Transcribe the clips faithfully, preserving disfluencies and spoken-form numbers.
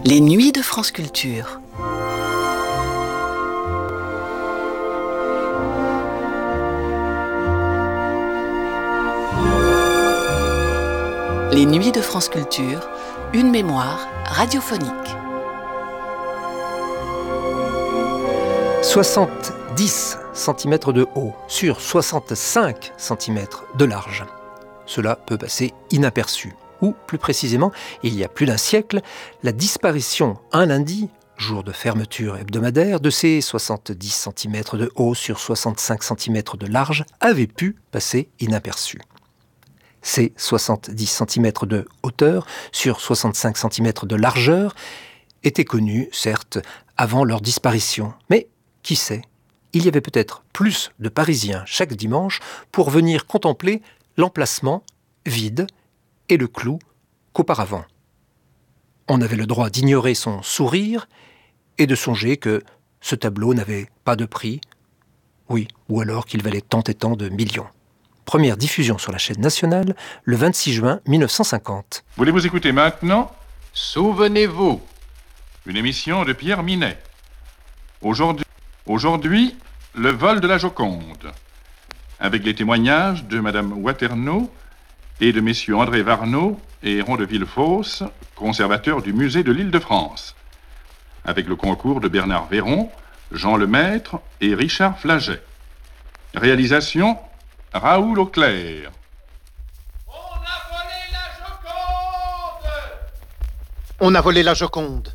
Les nuits de France Culture. Les nuits de France Culture, une mémoire radiophonique. soixante-dix centimètres de haut sur soixante-cinq centimètres de large. Cela peut passer inaperçu. Ou, plus précisément, il y a plus d'un siècle, la disparition un lundi, jour de fermeture hebdomadaire, de ces soixante-dix centimètres de haut sur soixante-cinq centimètres de large avait pu passer inaperçu. Ces soixante-dix centimètres de hauteur sur soixante-cinq centimètres de largeur étaient connus, certes, avant leur disparition. Mais, qui sait, il y avait peut-être plus de Parisiens chaque dimanche pour venir contempler l'emplacement vide et le clou qu'auparavant. On avait le droit d'ignorer son sourire et de songer que ce tableau n'avait pas de prix, oui, ou alors qu'il valait tant et tant de millions. Première diffusion sur la chaîne nationale, le vingt-six juin mille neuf cent cinquante. Voulez-vous écouter maintenant Souvenez-vous, une émission de Pierre Minet. Aujourd'hui, aujourd'hui, le vol de la Joconde, avec les témoignages de Madame Waterneau et de messieurs André Varnaud et Héron de Villefosse, conservateurs du musée de l'Île-de-France, avec le concours de Bernard Véron, Jean Lemaître et Richard Flaget. Réalisation, Raoul Auclair. on a volé la Joconde! On a volé la Joconde.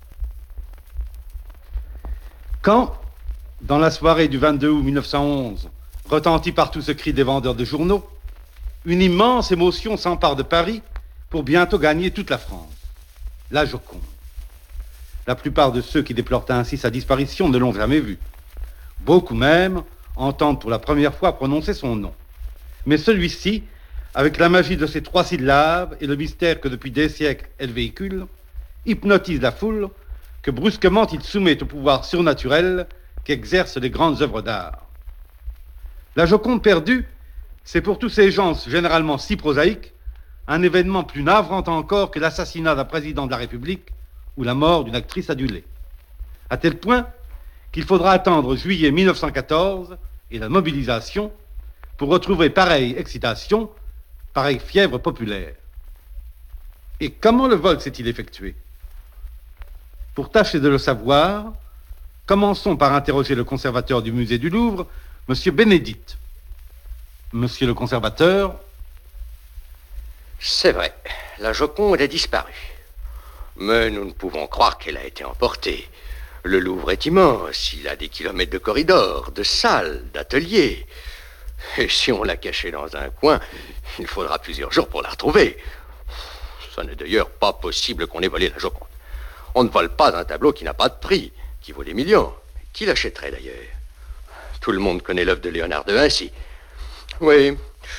Quand, dans la soirée du vingt-deux août mille neuf cent onze, retentit partout ce cri des vendeurs de journaux, une immense émotion s'empare de Paris pour bientôt gagner toute la France. La Joconde. La plupart de ceux qui déplorent ainsi sa disparition ne l'ont jamais vue. Beaucoup même entendent pour la première fois prononcer son nom. Mais celui-ci, avec la magie de ses trois syllabes et le mystère que depuis des siècles elle véhicule, hypnotise la foule que brusquement il soumet au pouvoir surnaturel qu'exercent les grandes œuvres d'art. La Joconde perdue, c'est pour tous ces gens généralement si prosaïques, un événement plus navrant encore que l'assassinat d'un président de la République ou la mort d'une actrice adulée. À tel point qu'il faudra attendre juillet mille neuf cent quatorze et la mobilisation pour retrouver pareille excitation, pareille fièvre populaire. Et comment le vol s'est-il effectué? Pour tâcher de le savoir, commençons par interroger le conservateur du musée du Louvre, Monsieur Bénédite. Monsieur le conservateur. C'est vrai, la Joconde est disparue. Mais nous ne pouvons croire qu'elle a été emportée. Le Louvre est immense, il a des kilomètres de corridors, de salles, d'ateliers. Et si on l'a cachée dans un coin, il faudra plusieurs jours pour la retrouver. Ce n'est d'ailleurs pas possible qu'on ait volé la Joconde. On ne vole pas un tableau qui n'a pas de prix, qui vaut des millions. Qui l'achèterait d'ailleurs? Tout le monde connaît l'œuvre de Léonard de Vinci. Oui,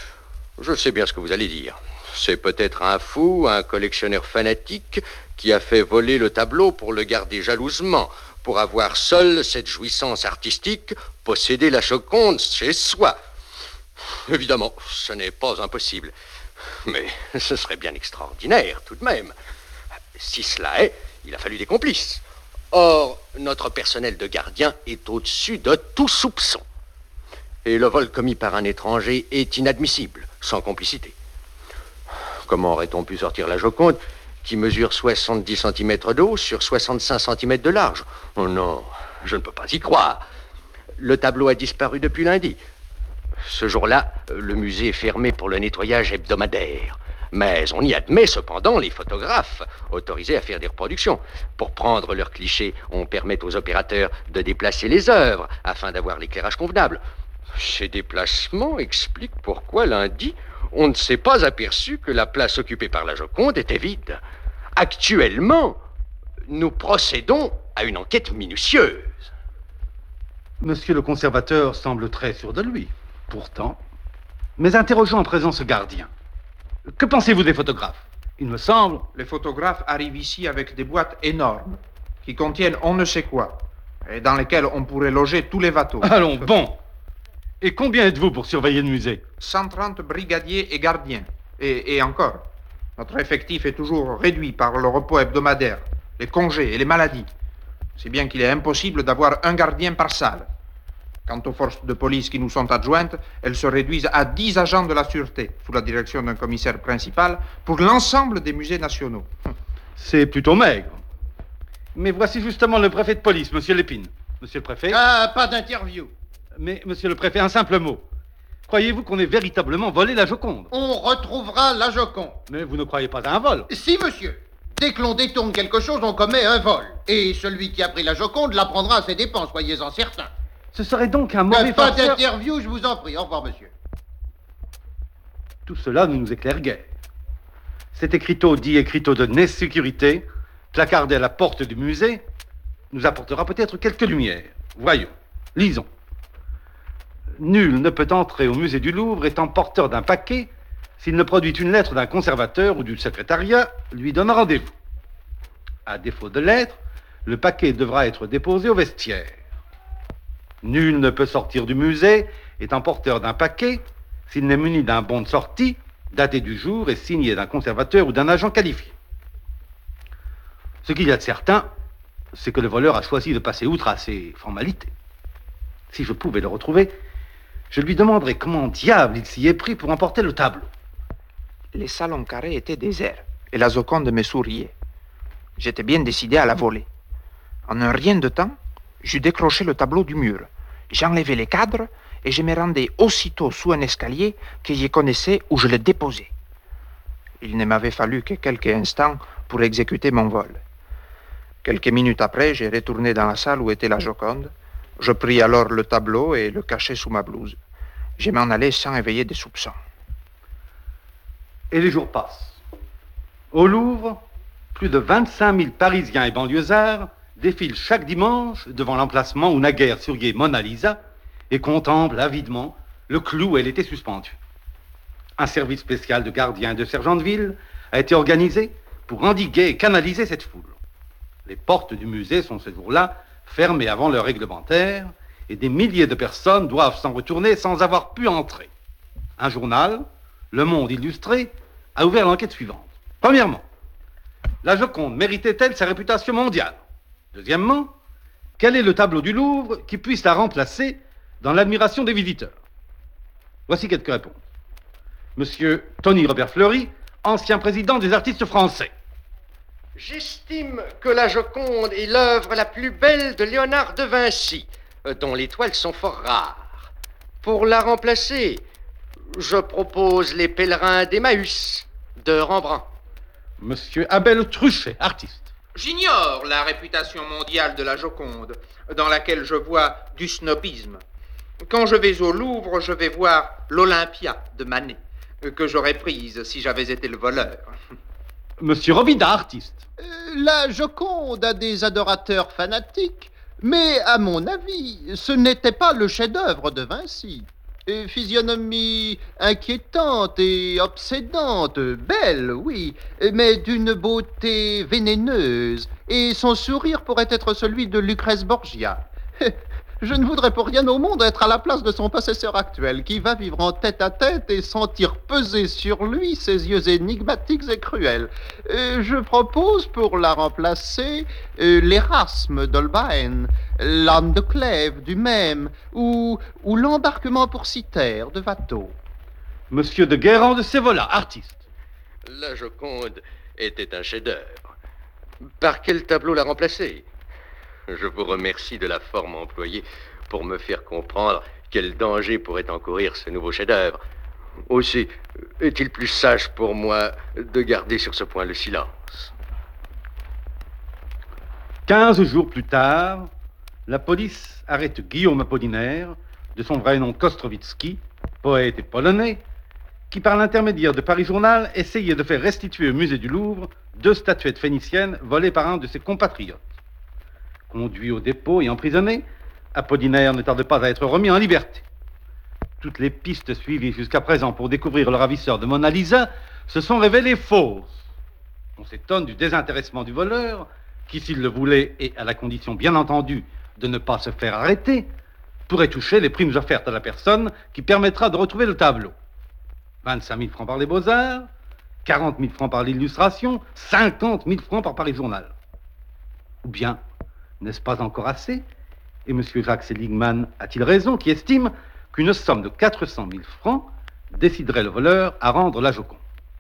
je sais bien ce que vous allez dire. C'est peut-être un fou, un collectionneur fanatique qui a fait voler le tableau pour le garder jalousement, pour avoir seul cette jouissance artistique, posséder la Joconde chez soi. Évidemment, ce n'est pas impossible. Mais ce serait bien extraordinaire, tout de même. Si cela est, il a fallu des complices. Or, notre personnel de gardien est au-dessus de tout soupçon. Et le vol commis par un étranger est inadmissible, sans complicité. Comment aurait-on pu sortir la Joconde, qui mesure soixante-dix centimètres de haut sur soixante-cinq centimètres de large? Oh non, je ne peux pas y croire. Le tableau a disparu depuis lundi. Ce jour-là, le musée est fermé pour le nettoyage hebdomadaire. Mais on y admet cependant les photographes autorisés à faire des reproductions. Pour prendre leurs clichés, on permet aux opérateurs de déplacer les œuvres afin d'avoir l'éclairage convenable. Ces déplacements expliquent pourquoi lundi, on ne s'est pas aperçu que la place occupée par la Joconde était vide. Actuellement, nous procédons à une enquête minutieuse. Monsieur le conservateur semble très sûr de lui. Pourtant, mais interrogeons en présent ce gardien. Que pensez-vous des photographes? Il me semble... Les photographes arrivent ici avec des boîtes énormes qui contiennent on ne sait quoi et dans lesquelles on pourrait loger tous les bateaux. Allons, bon. Et combien êtes-vous pour surveiller le musée? cent trente brigadiers et gardiens. Et, et encore, notre effectif est toujours réduit par le repos hebdomadaire. les congés et les maladies. Si bien qu'il est impossible d'avoir un gardien par salle. Quant aux forces de police qui nous sont adjointes, elles se réduisent à dix agents de la sûreté, sous la direction d'un commissaire principal, pour l'ensemble des musées nationaux. C'est plutôt maigre. Mais voici justement le préfet de police, monsieur Lépine. Monsieur le préfet... Ah, pas d'interview. Mais, monsieur le préfet, un simple mot. Croyez-vous qu'on ait véritablement volé la Joconde? On retrouvera la Joconde. Mais vous ne croyez pas à un vol? Si, monsieur. Dès que l'on détourne quelque chose, on commet un vol. Et celui qui a pris la Joconde la prendra à ses dépens, soyez-en certains. Ce serait donc un mauvais Pas farceur... d'interview, je vous en prie. Au revoir, monsieur. Tout cela ne nous éclaire guère. Cet écriteau dit écriteau de Nez-Sécurité, placardé à la porte du musée, nous apportera peut-être quelques lumières. Voyons, lisons. Nul ne peut entrer au musée du Louvre étant porteur d'un paquet s'il ne produit une lettre d'un conservateur ou du secrétariat lui donne rendez-vous. À défaut de lettre, le paquet devra être déposé au vestiaire. Nul ne peut sortir du musée étant porteur d'un paquet s'il n'est muni d'un bon de sortie, daté du jour et signé d'un conservateur ou d'un agent qualifié. Ce qu'il y a de certain, c'est que le voleur a choisi de passer outre à ces formalités. Si je pouvais le retrouver, je lui demanderais comment diable il s'y est pris pour emporter le tableau. Les salons carrés étaient déserts et la Joconde me souriait. J'étais bien décidé à la voler. En un rien de temps, j'eus décroché le tableau du mur. J'enlevai les cadres et je me rendais aussitôt sous un escalier que je connaissais où je le déposais. Il ne m'avait fallu que quelques instants pour exécuter mon vol. Quelques minutes après, j'ai retourné dans la salle où était la Joconde. Je pris alors le tableau et le cachai sous ma blouse. Je m'en allais sans éveiller des soupçons. Et les jours passent. Au Louvre, plus de vingt-cinq mille Parisiens et banlieusards défilent chaque dimanche devant l'emplacement où naguère souriait Mona Lisa et contemplent avidement le clou où elle était suspendue. Un service spécial de gardiens et de sergents de ville a été organisé pour endiguer et canaliser cette foule. Les portes du musée sont ce jour-là fermées avant l'heure réglementaire et des milliers de personnes doivent s'en retourner sans avoir pu entrer. Un journal, Le Monde Illustré, a ouvert l'enquête suivante. Premièrement, la Joconde méritait-elle sa réputation mondiale? Deuxièmement, quel est le tableau du Louvre qui puisse la remplacer dans l'admiration des visiteurs? Voici quelques réponses. Monsieur Tony Robert Fleury, ancien président des artistes français. J'estime que la Joconde est l'œuvre la plus belle de Léonard de Vinci, dont les toiles sont fort rares. Pour la remplacer, je propose les pèlerins d'Emmaüs de Rembrandt. Monsieur Abel Truchet, artiste. J'ignore la réputation mondiale de la Joconde, dans laquelle je vois du snobisme. Quand je vais au Louvre, je vais voir l'Olympia de Manet, que j'aurais prise si j'avais été le voleur. Monsieur Robida, artiste. Euh, la Joconde a des adorateurs fanatiques, mais à mon avis, ce n'était pas le chef-d'œuvre de Vinci. Et physionomie inquiétante et obsédante, belle, oui, mais d'une beauté vénéneuse, et son sourire pourrait être celui de Lucrèce Borgia. Je ne voudrais pour rien au monde être à la place de son possesseur actuel, qui va vivre en tête-à-tête et sentir peser sur lui ses yeux énigmatiques et cruels. Euh, je propose pour la remplacer euh, l'Érasme d'Holbein, l'âne de Clèves du même, ou, ou l'embarquement pour Cythère de Watteau. Monsieur de Guérand de Sévola, artiste. La Joconde était un chef-d'œuvre. Par quel tableau la remplacer? Je vous remercie de la forme employée pour me faire comprendre quel danger pourrait encourir ce nouveau chef-d'œuvre. Aussi, est-il plus sage pour moi de garder sur ce point le silence? Quinze jours plus tard, la police arrête Guillaume Apollinaire, de son vrai nom Kostrovitsky, poète et polonais, qui par l'intermédiaire de Paris Journal essayait de faire restituer au musée du Louvre deux statuettes phéniciennes volées par un de ses compatriotes. Conduit au dépôt et emprisonné, Apollinaire ne tarde pas à être remis en liberté. Toutes les pistes suivies jusqu'à présent pour découvrir le ravisseur de Mona Lisa se sont révélées fausses. On s'étonne du désintéressement du voleur, qui, s'il le voulait, et à la condition bien entendu de ne pas se faire arrêter, pourrait toucher les primes offertes à la personne qui permettra de retrouver le tableau. vingt-cinq mille francs par les Beaux-Arts, quarante mille francs par l'illustration, cinquante mille francs par Paris Journal. Ou bien, n'est-ce pas encore assez? Et M. Jacques Seligman a-t-il raison qui estime qu'une somme de quatre cent mille francs déciderait le voleur à rendre la Joconde?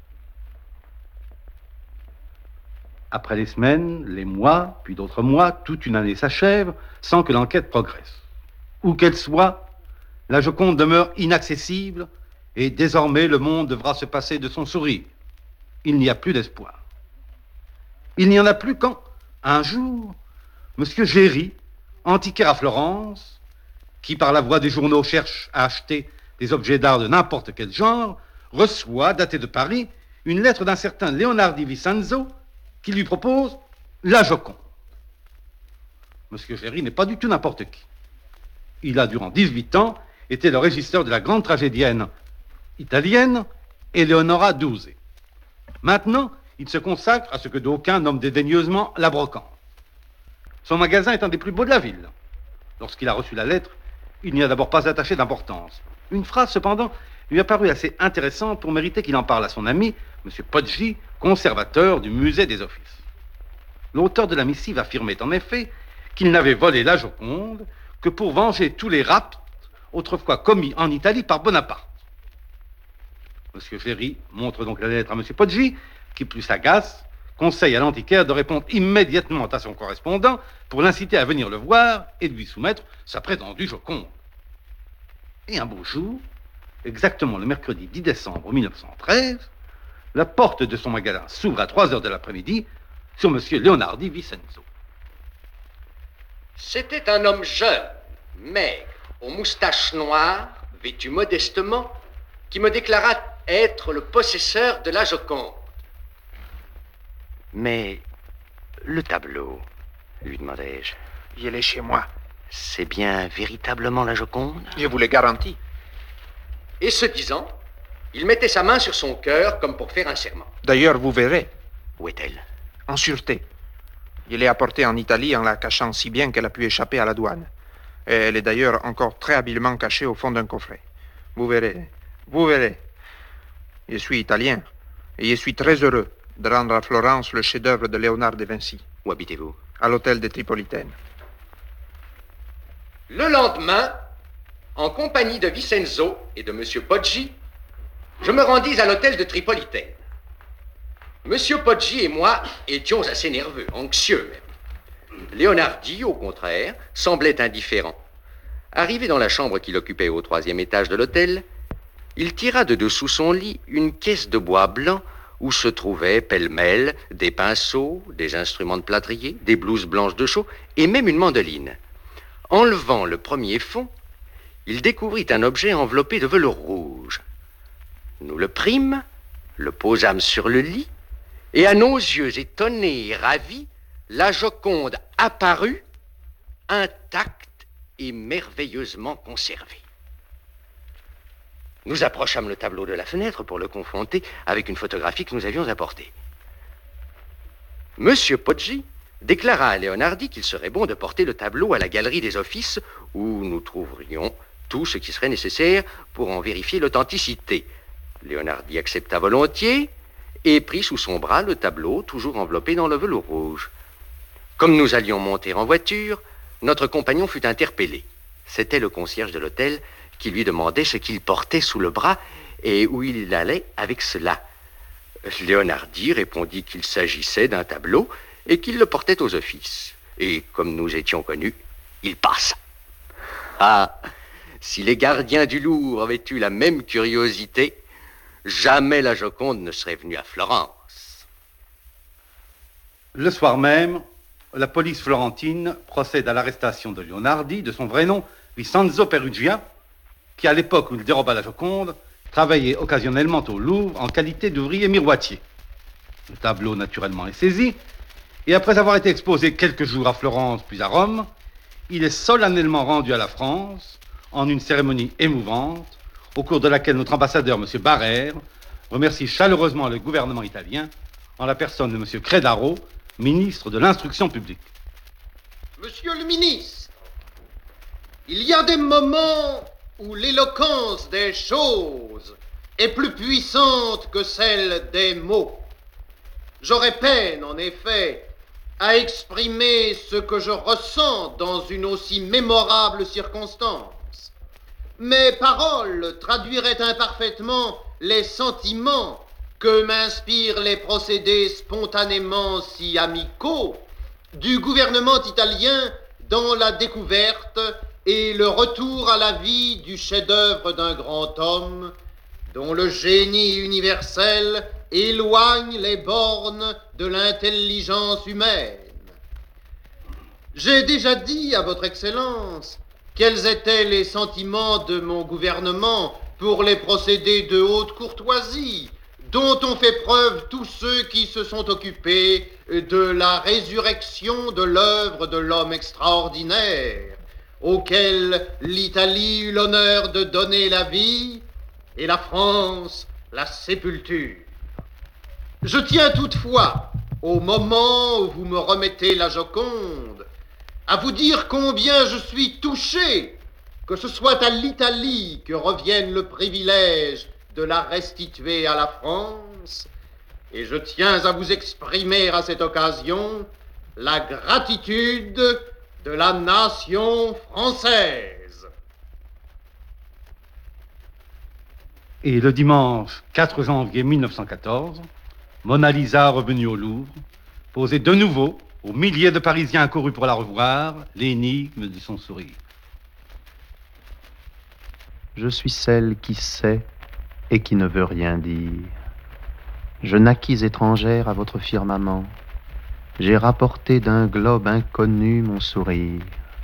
Après les semaines, les mois, puis d'autres mois, toute une année s'achève sans que l'enquête progresse. Où qu'elle soit, la Joconde demeure inaccessible et désormais le monde devra se passer de son sourire. Il n'y a plus d'espoir. Il n'y en a plus quand, un jour, M. Géry, antiquaire à Florence, qui par la voie des journaux cherche à acheter des objets d'art de n'importe quel genre, reçoit, datée de Paris, une lettre d'un certain Leonardi Vicenzo qui lui propose la Joconde. M. Géry n'est pas du tout n'importe qui. Il a, durant dix-huit ans, été le régisseur de la grande tragédienne italienne Eleonora Duse. Maintenant, il se consacre à ce que d'aucuns nomment dédaigneusement la brocante. Son magasin est un des plus beaux de la ville. Lorsqu'il a reçu la lettre, il n'y a d'abord pas attaché d'importance. Une phrase, cependant, lui a paru assez intéressante pour mériter qu'il en parle à son ami, M. Poggi, conservateur du musée des Offices. L'auteur de la missive affirmait en effet qu'il n'avait volé la Joconde que pour venger tous les rapts autrefois commis en Italie par Bonaparte. M. Géry montre donc la lettre à M. Poggi, qui, plus sagace, conseille à l'antiquaire de répondre immédiatement à son correspondant pour l'inciter à venir le voir et de lui soumettre sa prétendue Joconde. Et un beau jour, exactement le mercredi dix décembre mille neuf cent treize, la porte de son magasin s'ouvre à trois heures de l'après-midi sur M. Leonardi Vicenzo. C'était un homme jeune, maigre, aux moustaches noires, vêtu modestement, qui me déclara être le possesseur de la Joconde. Mais le tableau, lui demandai-je. Il est chez moi. C'est bien véritablement la Joconde? Je vous le garantis. Et ce disant, il mettait sa main sur son cœur comme pour faire un serment. D'ailleurs, vous verrez. Où est-elle? En sûreté. Je l'ai apportée en Italie en la cachant si bien qu'elle a pu échapper à la douane. Et elle est d'ailleurs encore très habilement cachée au fond d'un coffret. Vous verrez. Vous verrez. Je suis italien et je suis très heureux de rendre à Florence le chef-d'œuvre de Léonard de Vinci. Où habitez-vous? À l'hôtel des Tripolitaines. Le lendemain, en compagnie de Vicenzo et de M. Poggi, je me rendis à l'hôtel de Tripolitaine. M. Poggi et moi étions assez nerveux, anxieux même. Leonardi, au contraire, semblait indifférent. Arrivé dans la chambre qu'il occupait au troisième étage de l'hôtel, il tira de dessous son lit une caisse de bois blanc où se trouvaient pêle-mêle des pinceaux, des instruments de plâtrier, des blouses blanches de chaux et même une mandoline. Enlevant le premier fond, il découvrit un objet enveloppé de velours rouge. Nous le prîmes, le posâmes sur le lit, et à nos yeux étonnés et ravis, la Joconde apparut, intacte et merveilleusement conservée. Nous approchâmes le tableau de la fenêtre pour le confronter avec une photographie que nous avions apportée. Monsieur Poggi déclara à Leonardi qu'il serait bon de porter le tableau à la galerie des Offices où nous trouverions tout ce qui serait nécessaire pour en vérifier l'authenticité. Leonardi accepta volontiers et prit sous son bras le tableau, toujours enveloppé dans le velours rouge. Comme nous allions monter en voiture, notre compagnon fut interpellé. C'était le concierge de l'hôtel qui lui demandait ce qu'il portait sous le bras et où il allait avec cela. Leonardi répondit qu'il s'agissait d'un tableau et qu'il le portait aux Offices. Et comme nous étions connus, il passa. Ah, si les gardiens du Louvre avaient eu la même curiosité, jamais la Joconde ne serait venue à Florence. Le soir même, la police florentine procède à l'arrestation de Leonardi, de son vrai nom, Vicenzo Perugia, qui, à l'époque où il déroba la Joconde, travaillait occasionnellement au Louvre en qualité d'ouvrier miroitier. Le tableau, naturellement, est saisi, et après avoir été exposé quelques jours à Florence puis à Rome, il est solennellement rendu à la France en une cérémonie émouvante, au cours de laquelle notre ambassadeur, M. Barrère, remercie chaleureusement le gouvernement italien en la personne de M. Credaro, ministre de l'Instruction publique. Monsieur le ministre, il y a des moments où l'éloquence des choses est plus puissante que celle des mots. J'aurais peine, en effet, à exprimer ce que je ressens dans une aussi mémorable circonstance. Mes paroles traduiraient imparfaitement les sentiments que m'inspirent les procédés spontanément si amicaux du gouvernement italien dans la découverte et le retour à la vie du chef-d'œuvre d'un grand homme dont le génie universel éloigne les bornes de l'intelligence humaine. J'ai déjà dit à votre Excellence quels étaient les sentiments de mon gouvernement pour les procédés de haute courtoisie dont ont fait preuve tous ceux qui se sont occupés de la résurrection de l'œuvre de l'homme extraordinaire, auquel l'Italie eut l'honneur de donner la vie et la France la sépulture. Je tiens toutefois, au moment où vous me remettez la Joconde, à vous dire combien je suis touché que ce soit à l'Italie que revienne le privilège de la restituer à la France, et je tiens à vous exprimer à cette occasion la gratitude de la nation française. Et le dimanche quatre janvier mille neuf cent quatorze, Mona Lisa, revenue au Louvre, posait de nouveau aux milliers de Parisiens accourus pour la revoir l'énigme de son sourire. Je suis celle qui sait et qui ne veut rien dire. Je naquis étrangère à votre firmament. J'ai rapporté d'un globe inconnu mon sourire.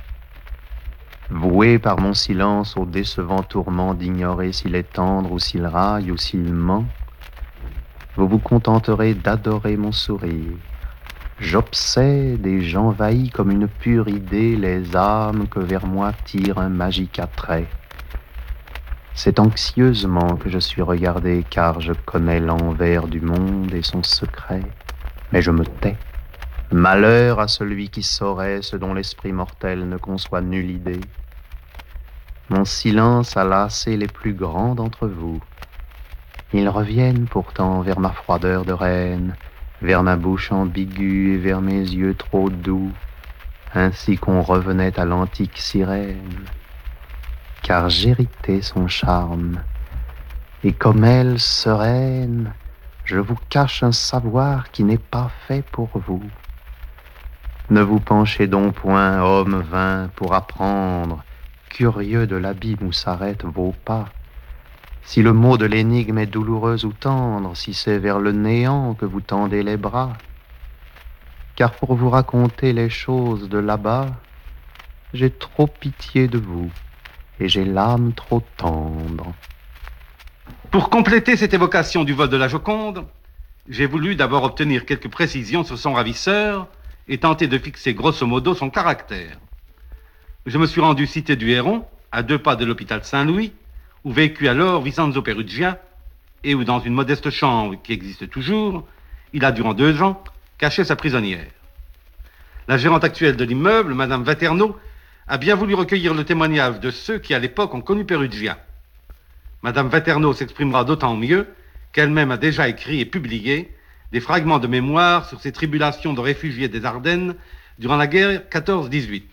Voué par mon silence au décevant tourment d'ignorer s'il est tendre ou s'il raille ou s'il ment, vous vous contenterez d'adorer mon sourire. J'obsède et j'envahis comme une pure idée les âmes que vers moi tire un magique attrait. C'est anxieusement que je suis regardé, car je connais l'envers du monde et son secret. Mais je me tais. Malheur à celui qui saurait ce dont l'esprit mortel ne conçoit nulle idée. Mon silence a lassé les plus grands d'entre vous. Ils reviennent pourtant vers ma froideur de reine, vers ma bouche ambiguë et vers mes yeux trop doux, ainsi qu'on revenait à l'antique sirène. Car j'héritais son charme, et comme elle sereine, je vous cache un savoir qui n'est pas fait pour vous. Ne vous penchez donc point, homme vain, pour apprendre, curieux de l'abîme où s'arrêtent vos pas. Si le mot de l'énigme est douloureux ou tendre, si c'est vers le néant que vous tendez les bras. Car pour vous raconter les choses de là-bas, j'ai trop pitié de vous. Et j'ai l'âme trop tendre. Pour compléter cette évocation du vol de la Joconde, j'ai voulu d'abord obtenir quelques précisions sur son ravisseur et tenter de fixer grosso modo son caractère. Je me suis rendu cité du Héron, à deux pas de l'hôpital Saint-Louis, où vécut alors Vincenzo Peruggia, et où dans une modeste chambre qui existe toujours, il a durant deux ans caché sa prisonnière. La gérante actuelle de l'immeuble, Madame Vaterno, a bien voulu recueillir le témoignage de ceux qui, à l'époque, ont connu Peruggia. Madame Vaterno s'exprimera d'autant mieux qu'elle-même a déjà écrit et publié des fragments de mémoire sur ses tribulations de réfugiés des Ardennes durant la guerre quatorze dix-huit.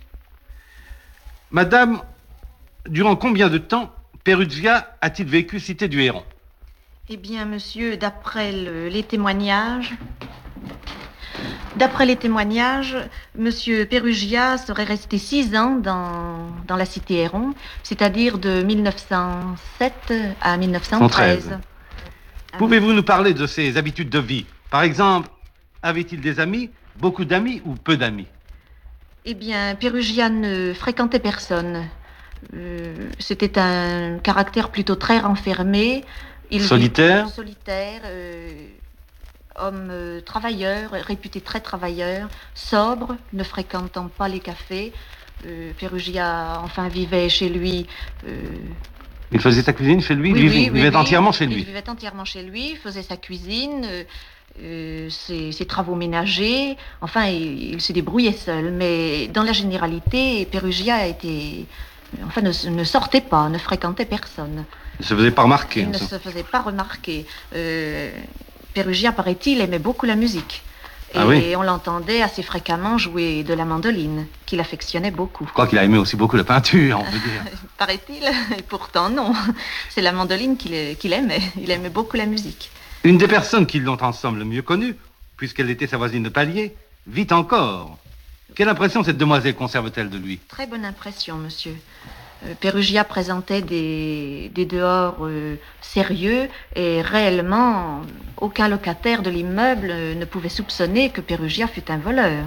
Madame, durant combien de temps Peruggia a-t-il vécu cité du Héron? Eh bien, monsieur, d'après le, les témoignages... D'après les témoignages, monsieur Peruggia serait resté six ans dans, dans la cité Héron, c'est-à-dire de mille neuf cent sept à mille neuf cent treize. Pouvez-vous nous parler de ses habitudes de vie? Par exemple, avait-il des amis, beaucoup d'amis ou peu d'amis? Eh bien, Peruggia ne fréquentait personne. Euh, c'était un caractère plutôt très renfermé. Il solitaire vit, Solitaire. Euh, homme euh, travailleur, réputé très travailleur, sobre, ne fréquentant pas les cafés. Euh, Peruggia, enfin, vivait chez lui. Euh... Il faisait sa cuisine chez lui? Oui, Il oui, vivait, oui, vivait oui. entièrement chez lui? Il vivait entièrement chez lui, faisait sa cuisine, euh, euh, ses, ses travaux ménagers. Enfin, il, il se débrouillait seul. Mais dans la généralité, Peruggia était... Enfin, ne, ne sortait pas, ne fréquentait personne. Il ne se faisait pas remarquer. Il ne se faisait pas remarquer. Euh, Peruggia, paraît-il, aimait beaucoup la musique. Et Ah oui. on l'entendait assez fréquemment jouer de la mandoline, qu'il affectionnait beaucoup. Je crois qu'il a aimé aussi beaucoup la peinture, on peut dire. Paraît-il, et pourtant non. C'est la mandoline qu'il qu'il aimait. Il aimait beaucoup la musique. Une des personnes qui l'ont ensemble le mieux connue, puisqu'elle était sa voisine de palier, vit encore. Quelle impression cette demoiselle conserve-t-elle de lui? Très bonne impression, monsieur. Euh, Perugia présentait des, des dehors euh, sérieux et réellement, aucun locataire de l'immeuble euh, ne pouvait soupçonner que Perugia fût un voleur.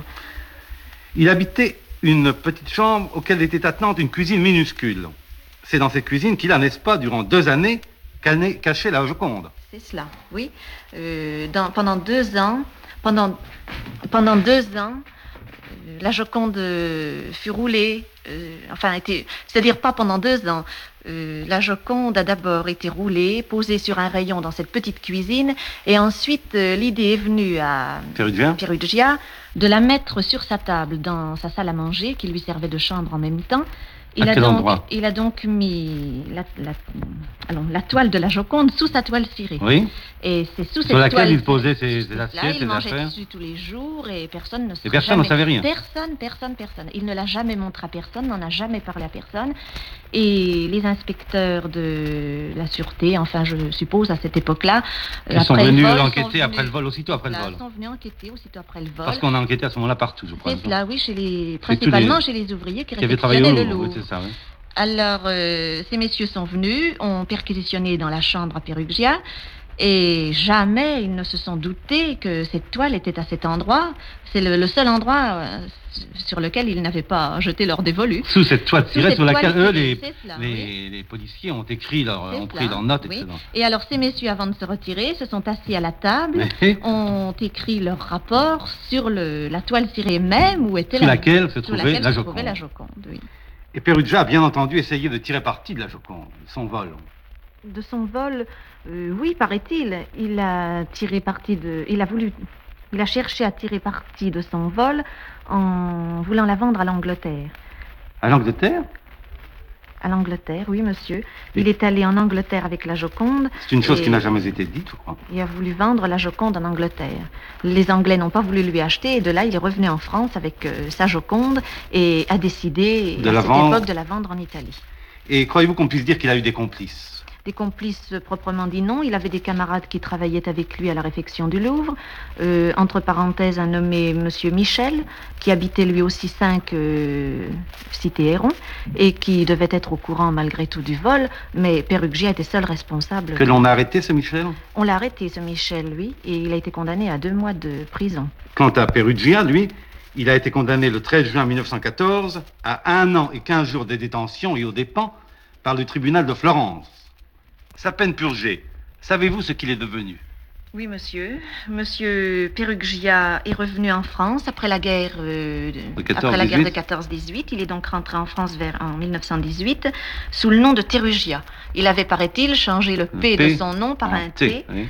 Il habitait une petite chambre auquel était attenante une cuisine minuscule. C'est dans cette cuisine qu'il a, n'est-ce pas, durant deux années, caché la Joconde. C'est cela, oui. Euh, dans, pendant deux ans, pendant, pendant deux ans, euh, la Joconde euh, fut roulée, euh, enfin, était, c'est-à-dire pas pendant deux ans. Euh, la Joconde a d'abord été roulée, posée sur un rayon dans cette petite cuisine, et ensuite euh, l'idée est venue à Perugia. Perugia de la mettre sur sa table dans sa salle à manger, qui lui servait de chambre en même temps. Il à a, quel donc, endroit? il a donc mis la, la, allons, la toile de la Joconde sous sa toile cirée. Oui. Et c'est sous Sur cette laquelle toile il posait ses, ses là, assiettes, il ses mangeait affaires. dessus tous les jours et personne ne Et personne jamais... ne savait rien. Personne, personne, personne. Il ne l'a jamais montré à personne, n'en a jamais parlé à personne. Et les inspecteurs de la sûreté, enfin je suppose à cette époque-là, Ils sont après le venus vol, enquêter sont venus- après le vol, aussitôt après le Là, vol. sont venus enquêter aussitôt après le vol. Parce qu'on a enquêté à ce moment-là partout, je crois. C'est cela, oui, chez les... Chez principalement tous les- chez les ouvriers qui Qui avaient travaillé au réfectionnaient le Louvre, oui, Louvre. c'est ça, oui. Alors, euh, ces messieurs sont venus, ont perquisitionné dans la chambre à Perugia, et jamais ils ne se sont doutés que cette toile était à cet endroit. C'est le, le seul endroit euh, sur lequel ils n'avaient pas jeté leur dévolu. Sous cette toile tirée cette sur laquelle toile eux, tirée, les, c'est cela, les, oui. les policiers ont écrit leur, C'est ont cela, pris leurs notes, oui. et cetera. Et alors, ces messieurs, avant de se retirer, se sont assis à la table, Oui. ont écrit leur rapport sur le, la toile cirée même où était Sous la, laquelle se sous trouvait laquelle la se Joconde. trouvait la Joconde, oui. Et Perugia a bien entendu essayé de tirer parti de la Joconde, de son vol. De son vol, euh, oui, paraît-il, il a tiré parti de... Il a voulu... Il a cherché à tirer parti de son vol en voulant la vendre à l'Angleterre. À l'Angleterre? À l'Angleterre, oui, monsieur. Il est allé en Angleterre avec la Joconde. C'est une chose et qui n'a jamais été dite, je crois. Il a voulu vendre la Joconde en Angleterre. Les Anglais n'ont pas voulu lui acheter, et de là, il est revenu en France avec euh, sa Joconde et a décidé, De à la cette vendre. époque, de la vendre en Italie. Et croyez-vous qu'on puisse dire qu'il a eu des complices? Des complices euh, proprement dit non. Il avait des camarades qui travaillaient avec lui à la réfection du Louvre. Euh, entre parenthèses, un nommé Monsieur Michel, qui habitait lui aussi cinq euh, cité Héron, et qui devait être au courant malgré tout du vol, mais Perugia était seul responsable. Que l'on a arrêté, ce Michel? On l'a arrêté, ce Michel, lui, et il a été condamné à deux mois de prison. Quant à Perugia, lui, il a été condamné le treize juin mille neuf cent quatorze à un an et quinze jours de détention et aux dépens par le tribunal de Florence. Sa peine purgée, savez-vous ce qu'il est devenu? Oui, monsieur. Monsieur Perugia est revenu en France après la guerre, euh, de, De après la guerre de quatorze dix-huit. quatorze dix-huit. Il est donc rentré en France vers, en mille neuf cent dix-huit sous le nom de Perugia. Il avait, paraît-il, changé le P, P de son nom par un T. oui.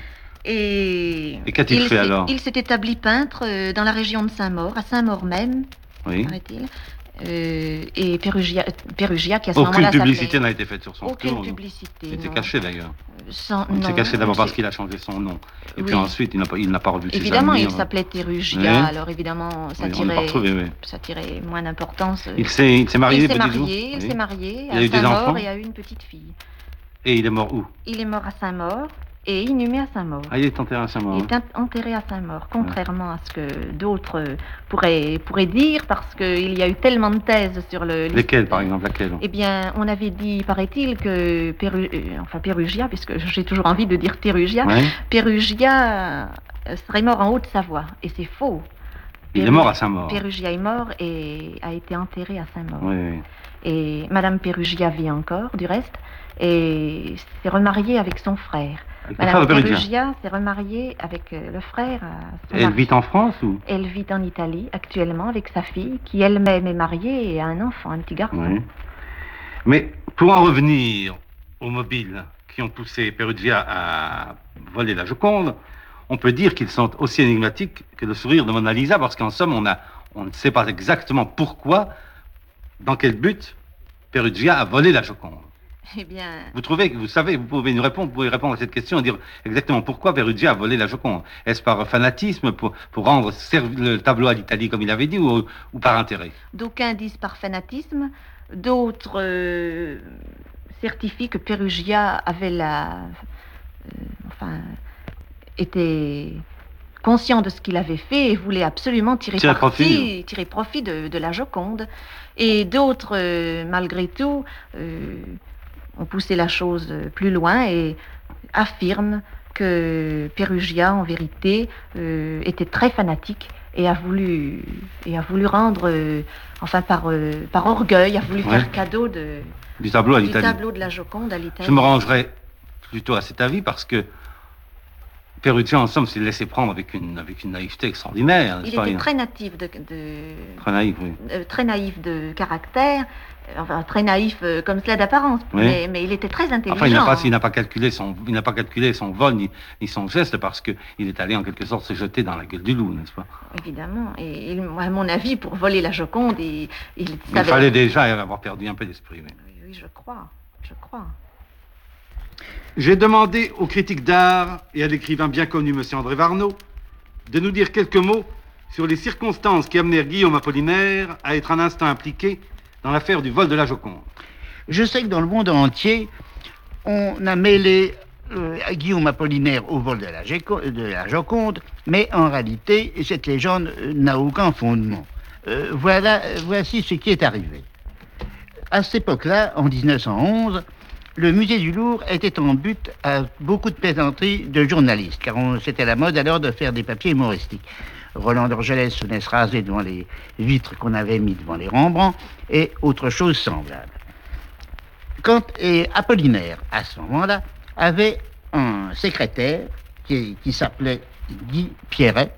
Et, Et qu'a-t-il fait s'est- alors? Il s'est établi peintre euh, dans la région de Saint-Maur, à Saint-Maur même, Oui. paraît-il. Euh, et Perugia, Perugia qui à ce Aucune moment-là publicité s'appelait- n'a été faite sur son Aucune tour. publicité, Il était non. caché d'ailleurs. Sans- Il s'est non, caché d'abord parce c'est- qu'il a changé son nom. Et Oui. puis ensuite, il n'a pas, il n'a pas revu ses Évidemment, amis. il hein. s'appelait Perugia, Oui. alors évidemment, ça Oui, on l'a pas tirait, retrouvé, oui. ça tirait moins d'importance. Il s'est, il s'est marié, il s'est petit marié, il vous s'est marié Il a à eu des Saint-Maur enfants et a eu une petite fille. Et il est mort où? Il est mort à Saint-Maur et inhumé à Saint-Maur. Ah, il est enterré à Saint-Maur. Il est en- enterré à Saint-Maur, contrairement à ce que d'autres euh, pourraient, pourraient dire, parce qu'il y a eu tellement de thèses sur le... Lesquels, par exemple, laquelle? Eh bien, on avait dit, paraît-il, que Péru... euh, enfin, Perugia, puisque j'ai toujours envie de dire Perugia, Ouais. Perugia euh, serait mort en Haute-Savoie, et c'est faux. Il est Péru- mort à Saint-Maur. Perugia est mort et a été enterré à Saint-Maur. Oui, oui. Et Madame Perugia vit encore, du reste, et s'est remariée avec son frère. Avec le Madame frère de Perugia. Perugia s'est remariée avec euh, le frère. à son Elle mari. vit en France ou? Elle vit en Italie actuellement avec sa fille, qui elle-même est mariée et a un enfant, un petit garçon. Oui. Mais pour en revenir aux mobiles qui ont poussé Perugia à voler la Joconde, on peut dire qu'ils sont aussi énigmatiques que le sourire de Mona Lisa, parce qu'en somme, on, a, on ne sait pas exactement pourquoi, dans quel but Perugia a volé la Joconde. Eh bien... Vous trouvez que vous savez, vous pouvez nous répondre, vous pouvez répondre à cette question et dire exactement pourquoi Perugia a volé la Joconde. Est-ce par fanatisme, pour, pour rendre le tableau à l'Italie comme il avait dit, ou, ou par intérêt? D'aucuns disent par fanatisme, d'autres euh, certifient que Perugia avait la... Euh, enfin, était conscient de ce qu'il avait fait et voulait absolument tirer, tirer parti, profit, tirer profit de, de la Joconde. Et d'autres, euh, malgré tout, euh, ont poussé la chose plus loin et affirment que Perugia, en vérité, euh, était très fanatique et a voulu, et a voulu rendre, euh, enfin par, euh, par orgueil, a voulu ouais. faire cadeau de, du tableau à du l'Italie. tableau de la Joconde à l'Italie. Je me rangerais plutôt à cet avis parce que Perugia, en somme, s'est laissé prendre avec une, avec une naïveté extraordinaire. Il pas, était très naïf de, de... Très naïf, oui. Euh, très naïf de caractère, enfin très naïf euh, comme cela d'apparence, oui. mais, mais il était très intelligent. Enfin, il n'a pas, il n'a pas calculé son, il n'a pas calculé son vol ni, ni son geste parce que il est allé en quelque sorte se jeter dans la gueule du loup, n'est-ce pas? Évidemment. Et il, à mon avis, pour voler la Joconde, il, il, savait... il fallait déjà avoir perdu un peu d'esprit. Oui. Oui, oui, je crois, je crois. J'ai demandé aux critiques d'art et à l'écrivain bien connu, M. André Varnaud, de nous dire quelques mots sur les circonstances qui amenèrent Guillaume Apollinaire à être un instant impliqué dans l'affaire du vol de la Joconde. Je sais que dans le monde entier, on a mêlé euh, Guillaume Apollinaire au vol de la, de la Joconde, mais en réalité, cette légende n'a aucun fondement. Euh, voilà, voici ce qui est arrivé. À cette époque-là, en dix-neuf cent onze, le musée du Louvre était en but à beaucoup de plaisanteries de journalistes, car c'était la mode alors de faire des papiers humoristiques. Roland d'Orgelès se laisse raser devant les vitres qu'on avait mis devant les Rembrandt, et autre chose semblable. Quand et Apollinaire, à ce moment-là, avait un secrétaire qui, qui s'appelait Guy Pierret,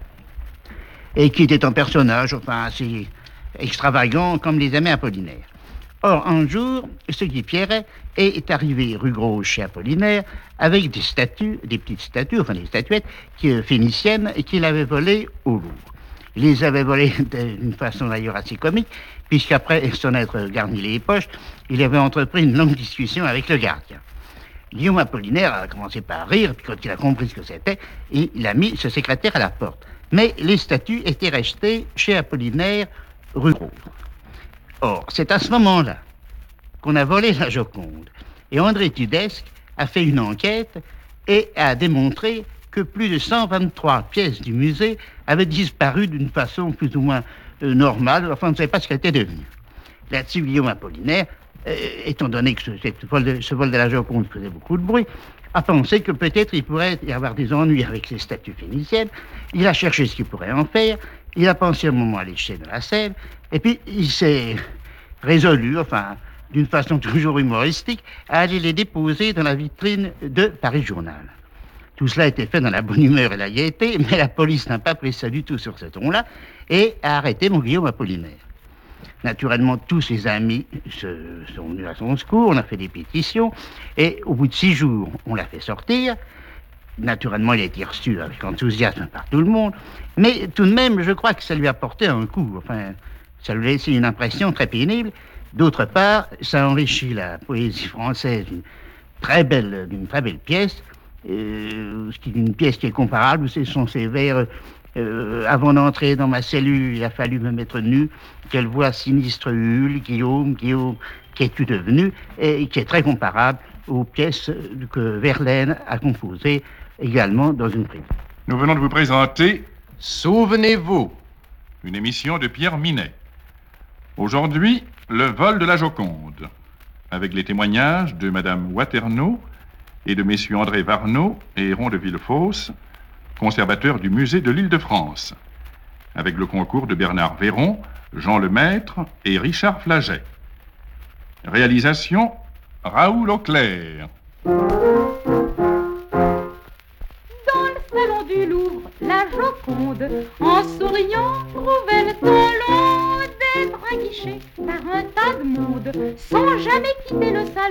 et qui était un personnage, enfin, assez extravagant, comme les aimait Apollinaire. Or, un jour, ce Guy Pierret est arrivé rue Gros chez Apollinaire avec des statues, des petites statues, enfin des statuettes qui, phéniciennes qu'il avait volées au Louvre. Il les avait volées d'une façon d'ailleurs assez comique, puisqu'après s'en être garni les poches, il avait entrepris une longue discussion avec le gardien. Guillaume Apollinaire a commencé par rire, puis quand il a compris ce que c'était, il a mis ce secrétaire à la porte. Mais les statues étaient restées chez Apollinaire rue Gros. Or, c'est à ce moment-là qu'on a volé la Joconde. Et André Tudesque a fait une enquête et a démontré que plus de cent vingt-trois pièces du musée avaient disparu d'une façon plus ou moins euh, normale. Enfin, on ne savait pas ce qu'elles étaient devenues. Là-dessus, Guillaume Apollinaire, euh, étant donné que ce, cette vol de, ce vol de la Joconde faisait beaucoup de bruit, a pensé que peut-être il pourrait y avoir des ennuis avec ces statues phéniciennes. Il a cherché ce qu'il pourrait en faire. Il a pensé un moment à les jeter dans la Seine. Et puis, il s'est résolu, enfin, d'une façon toujours humoristique, à aller les déposer dans la vitrine de Paris Journal. Tout cela a été fait dans la bonne humeur et la gaieté, mais la police n'a pas pris ça du tout sur ce ton-là et a arrêté mon Guillaume Apollinaire. Naturellement, tous ses amis se sont venus à son secours, on a fait des pétitions, et au bout de six jours, on l'a fait sortir. Naturellement, il a été reçu avec enthousiasme par tout le monde, mais tout de même, je crois que ça lui a porté un coup. Enfin, ça lui a laissé une impression très pénible. D'autre part, ça a enrichi la poésie française d'une très belle, d'une très belle pièce, euh, une pièce qui est comparable, ce sont ces vers euh, « Avant d'entrer dans ma cellule, il a fallu me mettre nu, quelle voix sinistre hule, Guillaume, Guillaume, qu'es-tu devenu ?» et qui est très comparable aux pièces que Verlaine a composées également dans une prime. Nous venons de vous présenter Souvenez-vous, une émission de Pierre Minet. Aujourd'hui, le vol de la Joconde, avec les témoignages de Madame Waterneau et de messieurs André Varnaud et Héron de Villefosse, conservateurs du musée de l'Île-de-France, avec le concours de Bernard Véron, Jean Lemaître et Richard Flaget. Réalisation, Raoul Auclair. Salon du Louvre, la Joconde, en souriant, trouvait le temps long d'être aguichée par un tas de monde, sans jamais quitter le salon.